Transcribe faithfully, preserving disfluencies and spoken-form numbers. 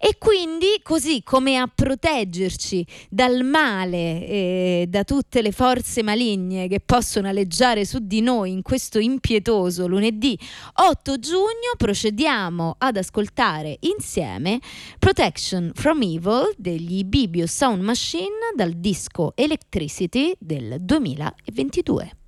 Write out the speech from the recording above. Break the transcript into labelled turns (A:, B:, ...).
A: E quindi, così come a proteggerci dal male e da tutte le forze maligne che possono aleggiare su di noi in questo impietoso lunedì otto giugno, procediamo ad ascoltare insieme Protection from Evil degli Bibio Sound Machine dal disco Electricity del duemilaventidue.